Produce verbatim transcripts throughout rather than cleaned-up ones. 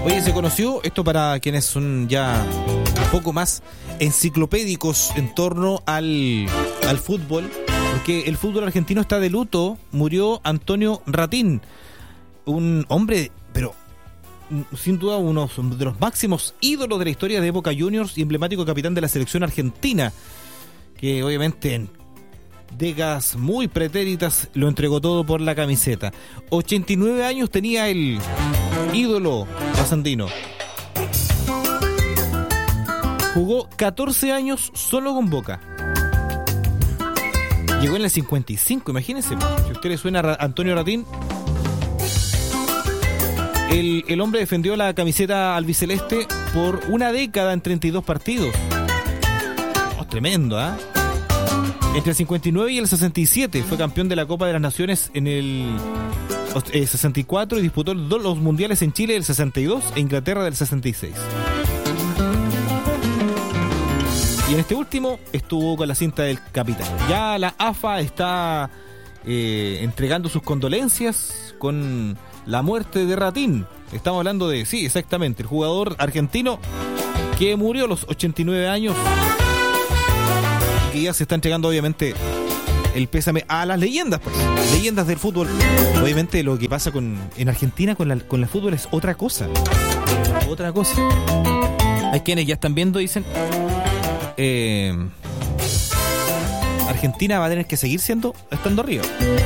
Oye, se conoció, esto para quienes son ya un poco más enciclopédicos en torno al, al fútbol, porque el fútbol argentino está de luto. Murió Antonio Ratín, un hombre, pero sin duda uno de los máximos ídolos de la historia de Boca Juniors y emblemático capitán de la selección argentina, que obviamente en décadas muy pretéritas lo entregó todo por la camiseta. ochenta y nueve años tenía el ídolo trasandino. Jugó catorce años solo con Boca. Llegó en el cincuenta y cinco, imagínense. Si a usted le suena a Antonio Ratín, el, el hombre defendió la camiseta albiceleste por una década en treinta y dos partidos. Oh, tremendo, ¿ah? ¿eh? Entre el cincuenta y nueve y el sesenta y siete fue campeón de la Copa de las Naciones en el eh, sesenta y cuatro y disputó los mundiales en Chile del sesenta y dos e Inglaterra del sesenta y seis. Y en este último estuvo con la cinta del capitán. Ya la A F A está eh, entregando sus condolencias con la muerte de Ratín. Estamos hablando de, sí, exactamente, el jugador argentino que murió a los ochenta y nueve años. Que ya se está entregando obviamente el pésame a las leyendas, pues, leyendas del fútbol. Obviamente lo que pasa con en Argentina con, la, con el fútbol es otra cosa. Otra cosa. Hay quienes ya están viendo, dicen, eh, Argentina va a tener que seguir siendo, estando arriba.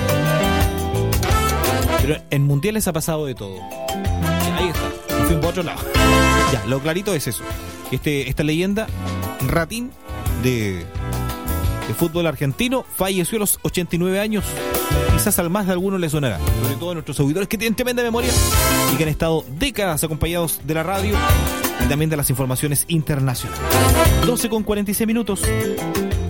Pero en mundiales ha pasado de todo. Ya, ahí está. Fui por otro lado. Ya, lo clarito es eso. Este, esta leyenda, Ratín, de el fútbol argentino, falleció a los ochenta y nueve años. Quizás al más de algunos les sonará, sobre todo a nuestros auditores que tienen tremenda memoria y que han estado décadas acompañados de la radio y también de las informaciones internacionales. doce con cuarenta y seis minutos.